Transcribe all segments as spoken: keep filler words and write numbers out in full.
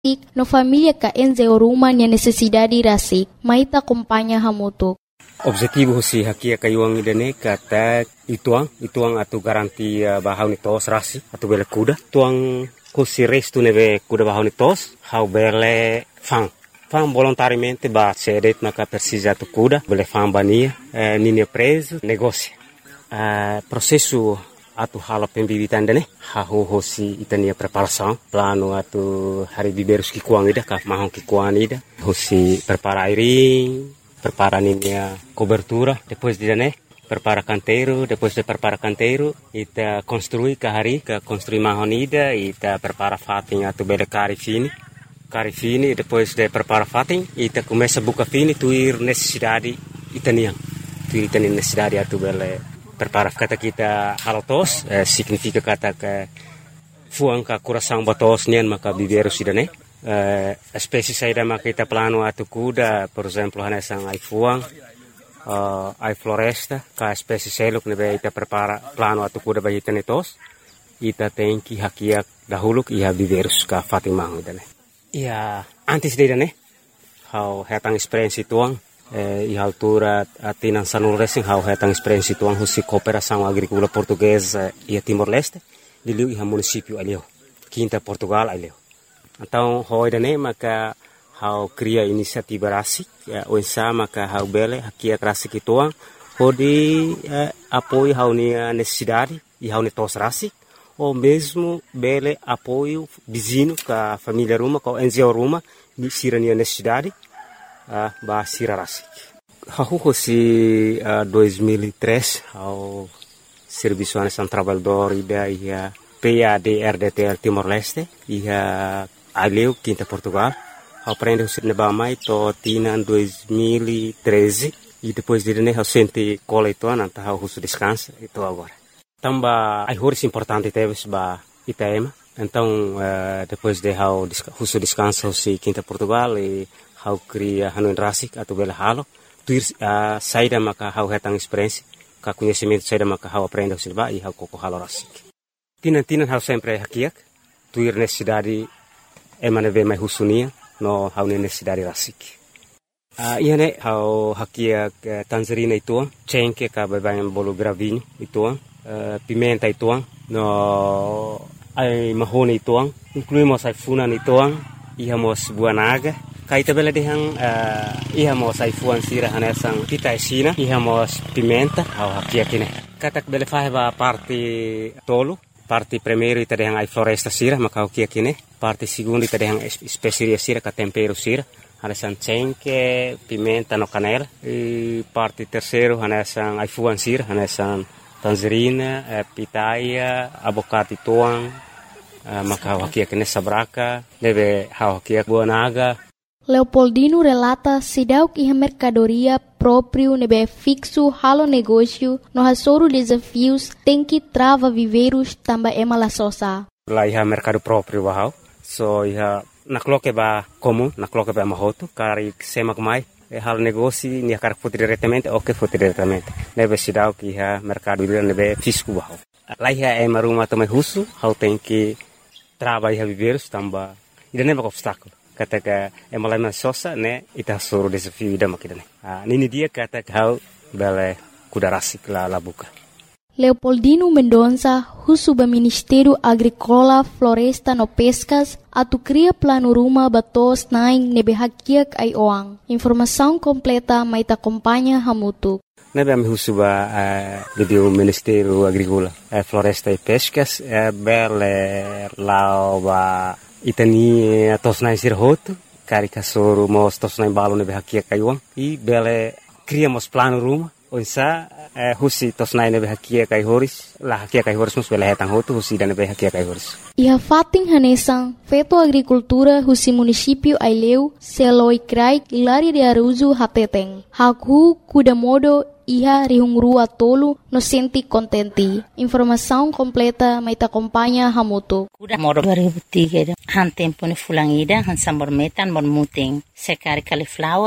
no família ka enze rumah nia necessidade rasik, maita acompanha hamutuk. Objetivo si hakia kayuang idane kata ituang, ituang atu garanti bahau ni tos rasi, atu bele kuda. Tuang kusi restu neve kuda bahau ni tos, hau bele fang. Fang volontariamente ba cedet maka persisa tu kuda, bele fang bania, eh, nini preso, negócio. Uh, processo atu hala pembibitan dane, hau hosi itania preparação, plano atu hari biberus kikuang ida, ka mahong kikuang ida, hosi prepara airing, prepara ninia cobertura, depois de né, prepara canteiro, depois de prepara canteiro, ita construi kahari, ka construi mahonida, ita prepara fatin atu bele cari fini, cari fini, depois de prepara fatin, ita começa buka fini, tuir necessidade itaniang, tuir itani necessidade atu bele prepara kata kita halotos, eh, significa kata ke fuang ka coração batos nian maka biberus ida né. Uh, espécie saída maka kita plano atu kuda, por exemplo, hanesang ai fuang, uh, ai floresta, ka espécie seluk nebe ita prepara plano atu kuda bagi tenetos, ita tenki hakiak dahulu iha biberus ka fatimang ida ne. Ia antes de ne, hau hetang experiência tuang, eh, iha altura atinan sanul racing hau hetang experiência tuang husi cooperação agrícola portuguesa ia Timor-Leste, diliu iha município alio, Quinta Portugal alio. Então, hoje né, maka hau cria inisiativa rasik, o insa maka hau bele hakia rasik ituang, hodi eh, apoio hau nia necessidade e hau netos rasik, ou mesmo bele apoio vizinho ka família ruma, ka N G O ruma, ni sira nia necessidade, uh, ba sira rasik. Hau hosi uh, dois mil e três, hau Serviço Nacional Trabalhador ida ia P A D R D T L Timor-Leste, ia aleu Quinta Portugal, aprendeu se neba mai to tina dois mil e treze e depois de né eu senti cola itu anta hau husu descansa itu agora. Tamba ai horis importante teves ba Itaema. Então uh, depois de hau husu descansa si Quinta Portugal e hau cria hanuin rasik atau bela halo, tuir uh, saída maka hau hetang experiência, ka conhecimento saída maka hau aprendeu se ba e hau koko halo rasik. Tinan-tinan hau sempre hakiak, tuir necessidade emane ve mai husunia no hau necessidade rasik. Uh, ia ne hau hakia uh, tangerina ituang, cengke ka bebangan bolu gravinho ituang, uh, pimenta ituang, no ai mahoni ituang, incluímos ai funan ituang, ihamos buah naga, kaita bela dehang uh, ihamos ai fuan sira hanesang pita esina, ihamos pimenta, hau hakia kine. Katak bele faheba parte tolu, parte primeiro ita dehang ai floresta sira, maka hau kia kine. Parte segundo ita dehang especiaria sira, ka tempero sira, hanesang cengke, pimenta no canela. E parte terceiro hanesang ai fuan sira, hanesang tangerina, eh, pitaya, abocado tuang, eh, maka hau kia kine sabraka, deve hau kia buah naga. Leopoldino relata sidauk iha mercadoria próprio nebe fixo halo negócio no hasoro desafios tem que trava viveiros tamba ema la sosa. Lá iha mercado próprio bahau, so iha nakloke ba comum, nakloke ba mahoto, kari semak mai, e halo negócio ni akar foto diretamente, ok foto diretamente. Nebe sidauk iha mercado nebe fisco bahau. Lá iha ema rumah tomai husu, hau tem que trava iha viveiros tamba, ida neba obstáculo. Kata ka emalai sosa ne ita suru desafio ida makidane. Ah, nini dia kata kau bele kuda rasik la labuka. Leopoldino Mendonça, husuba Ministério Agrícola, Floresta no Pescas, atu cria plano ruma batos naing nebe hakiak ai oang. Informação completa mai ta acompanha hamutu. Nebe ami husuba uh, di Ministério Agrícola, uh, Floresta e Pescas, uh, bele lao ba itani tosnai sir hotu, kari kasoro mos tosnai balo nebe hakia kaiwang, i bele criamos plano ruma, onsa eh, husi tosnai nebe hakia kai horis, la hakia kai horis mus bele hetang hotu, husi dan nebe hakia kai horis. Iha fating hanesang, feto agricultura husi município Aileu, Seloi Krai, Ilari de Aruzu Hateteng. Haku kudamodo iha rihungrua tolu no senti contenti. Informação completa mai ta acompanha hamutu. Kuda modo dua ribu tiga han tempo ni fulangida han sambor metan bon muting. Sekari cauliflower,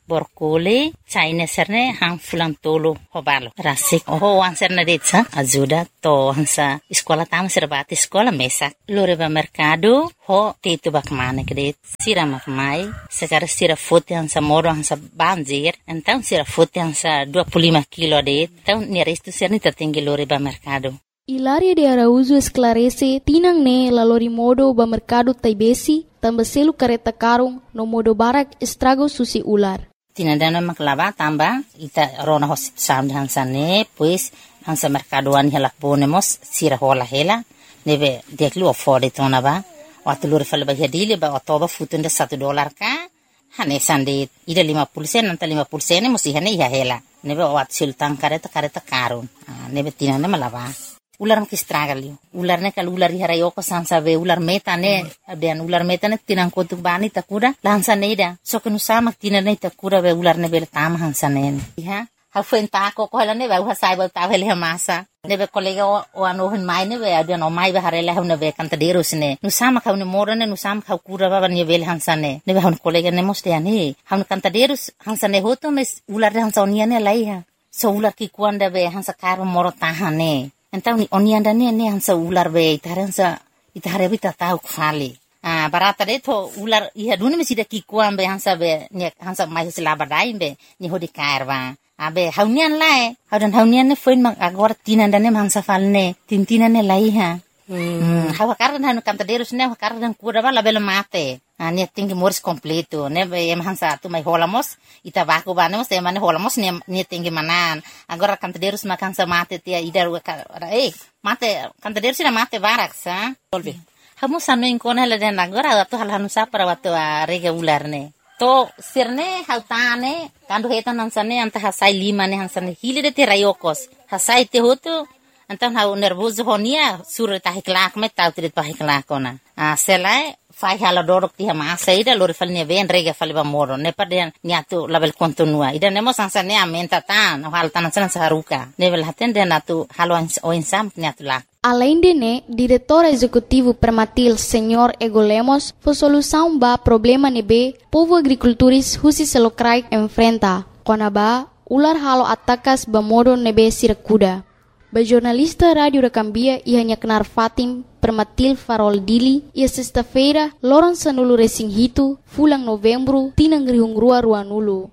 borkole China serne hang fulan tolo hobalo rasik oh wan serna detsa ajuda to hansa sekolah tam serbati sekolah mesak lore ba mercado ho tetu bak mane kede sira mak mai sekarang sira foto hansa moro hansa banjir então sira foto hansa dua puluh lima kilo de então ni resto serni tertinggi lore ba mercado. Hilaria de Araújo esclarece tinang ne la lori modo ba mercado taibesi tambah selu kareta karung no modo barak estrago susi ular. Tinandana maklaba tamba ita rona hosit sam hansa ne pues hansa mercadoan helak bonemos sira hola hela nebe deklu afford tona ba waktu lur fal ba hadile ba otoba futunda satu dolar ka hane sande ida lima puluh sen nanta lima puluh sen musi hane ya hela nebe wat sultan kareta kareta karun nebe tinanda malaba ular mak estragalio ular ne kal ular hara yoko sansa be ular meta ne abian ular meta ne tinang kotuk bani takuda lansa neida so kenu sama tinane takuda be ular ne be tam hansa ne ha ha fenta ko ko ne be ha sai ba ta hele masa ne be kolega o ano hin mai ne be abian o mai be harela ne be kanta deros ne nu sama ka ne morane nu sama ka kura ba ne be hansa ne ne be han kolega ne moste ani han kanta deros hansa ne hoto mes ular hansa oniane laiha so ular ki kuanda be hansa karo moro tahane. Então oni anda ne ne hansa ular be itaransa itare bita tau kfali ah barata de to ular iha duni mesida ki kuam be hansa be ne hansa mai sila badai be ni hodi karba abe haunian lae haudan haunian ne foin mang agor tinanda ne hansa falne tintina ne laiha hmm hawa kardan hanu kanta derus ne kardan kuda bala bela mate ah ne tinggi moris completo ne be em hansa tu mai holamos ita baku banemos e mane holamos ne ne tinggi manan agora kanta derus makan sa mate tia idar eh mate kanta derus na mate barak sa tolbi hamu sanu inkona la den agora tu hal hanu sa para watu rega ular ne to sirne hautane kandu hetan hansane anta hasai lima ne hansane hile de te rayokos hasai te hotu antan hau nervoso honia sur ta hiklak me tau trit pa hiklak ona a selai fai hala dorok ti hama saida lor falne ven rega falba moro ne paden niatu label kontinua ida nemo sansane amenta tan hal tan san saruka level haten de natu halwan o insam niatu la. Além de né, diretor executivo Permatil, senhor Ego Lemos, foi solução ba problema nebe povo agricultores husi selokrai enfrenta. Quando ba ular halo atakas ba modo nebe sirakuda. Ba jornalista rádio da Cambia ia hanya kenar Fatim Permatil Farol Dili ia sexta-feira loron sanulu resing hitu fulang novembro tinang rihung rua rua nulu.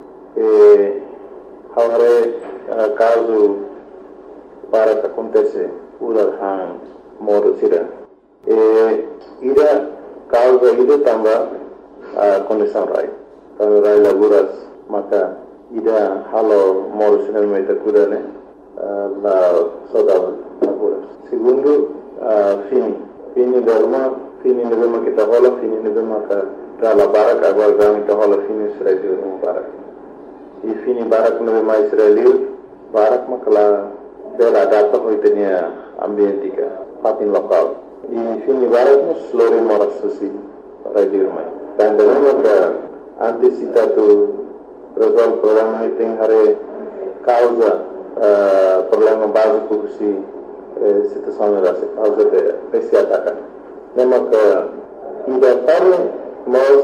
Eh, agora uh, caso para que acontece ular hang modo sira. Eh, ida causa ida tamba uh, condição rai. Tamba rai laguras maka ida halo modo sira meta kuda ne. La saudade agora. Segundo, uh, fini. Fini derma, fini nebema kita hola, fini nebema ka dala barak agora gami kita hola fini Israel no barak. E fini barak nebema Israel, barak makala bela data hoitenia ambientika, patin lokal. E fini barak no slore moras susi para dirmai. Dan derma ka antisipatu resolve problema iting hare causa Uh, problema básico que se eh, situação era a causa de esse ataque. Lembra que ainda para nós